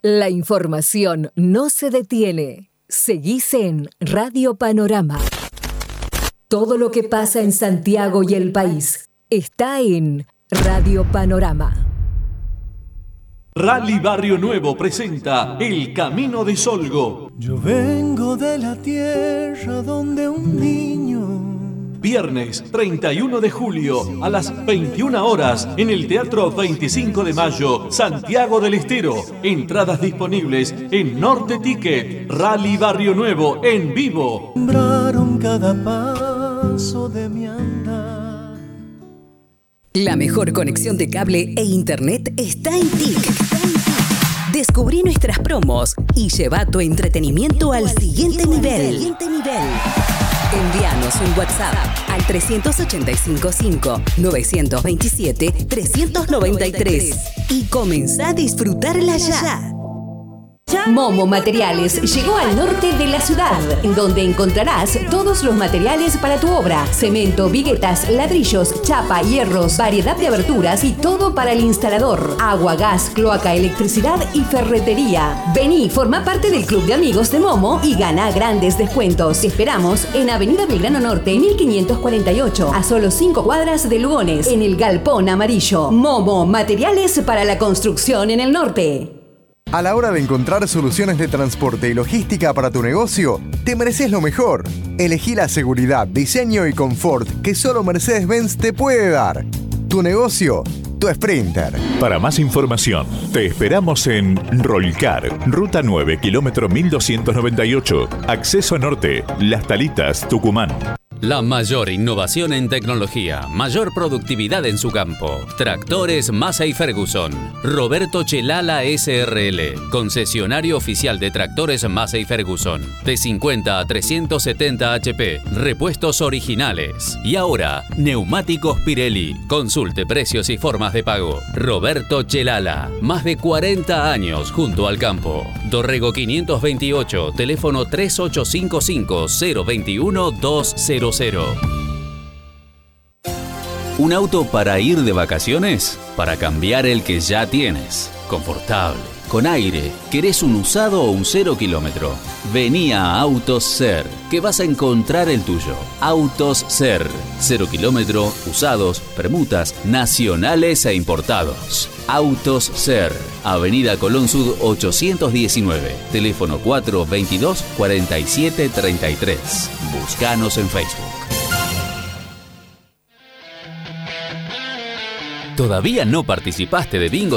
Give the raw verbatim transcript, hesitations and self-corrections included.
La información no se detiene. Seguís en Radio Panorama. Todo lo que pasa en Santiago y el país está en Radio Panorama. Rally Barrio Nuevo presenta El Camino de Solgo. Yo vengo de la tierra donde un niño... Viernes treinta y uno de julio a las veintiuna horas en el Teatro veinticinco de Mayo, Santiago del Estero. Entradas disponibles en Norte Ticket. Rally Barrio Nuevo en vivo. Sembraron cada paso de mi andar. La mejor conexión de cable e internet está en T I C. Descubrí nuestras promos y lleva tu entretenimiento al siguiente nivel. Envíanos un WhatsApp al tres ocho cinco cinco, nueve dos siete, tres nueve tres y comenzá a disfrutarla ya. Momo Materiales llegó al norte de la ciudad, en donde encontrarás todos los materiales para tu obra: cemento, viguetas, ladrillos, chapa, hierros, variedad de aberturas y todo para el instalador: agua, gas, cloaca, electricidad y ferretería. Vení, forma parte del club de amigos de Momo y gana grandes descuentos. Te esperamos en Avenida Belgrano Norte, mil quinientos cuarenta y ocho, a solo cinco cuadras de Lugones, en el Galpón Amarillo. Momo Materiales para la construcción en el norte. A la hora de encontrar soluciones de transporte y logística para tu negocio, te mereces lo mejor. Elegí la seguridad, diseño y confort que solo Mercedes-Benz te puede dar. Tu negocio, tu Sprinter. Para más información, te esperamos en Rolcar, Ruta nueve, kilómetro mil doscientos noventa y ocho, acceso a norte, Las Talitas, Tucumán. La mayor innovación en tecnología, mayor productividad en su campo. Tractores Massey Ferguson. Roberto Chelala S R L, concesionario oficial de tractores Massey Ferguson. De cincuenta a trescientos setenta H P, repuestos originales. Y ahora, neumáticos Pirelli. Consulte precios y formas de pago. Roberto Chelala, más de cuarenta años junto al campo. Dorrego quinientos veintiocho, teléfono tres ocho cinco cinco, cero dos uno, dos cero cero. ¿Un auto para ir de vacaciones? Para cambiar el que ya tienes. Confortable, con aire. ¿Querés un usado o un cero kilómetro? Vení a Autos Ser, que vas a encontrar el tuyo. Autos Ser. Cero kilómetro, usados, permutas, nacionales e importados. Autos Ser. Avenida Colón Sud ochocientos diecinueve. Teléfono cuatro veintidós, cuarenta y siete treinta y tres. Búscanos en Facebook. ¿Todavía no participaste de Bingo